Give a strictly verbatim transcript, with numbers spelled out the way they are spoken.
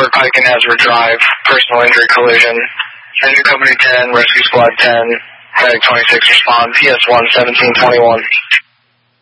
for Pike and Hasbro Drive, personal injury collision. Engine Company ten, Rescue Squad ten, Medic twenty-six respond, P S one seventeen twenty-one.